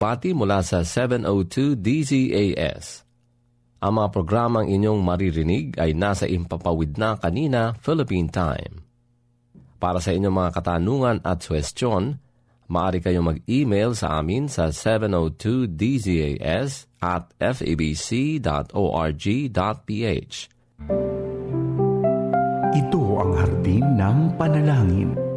pati mula sa 702 DZAS. Ang mga programang inyong maririnig ay nasa Impapawid na Kanina, Philippine Time. Para sa inyong mga katanungan at suwestyon, maaari kayong mag-email sa amin sa 702dzas@fabc.org.ph. Ito ang hardin ng panalangin.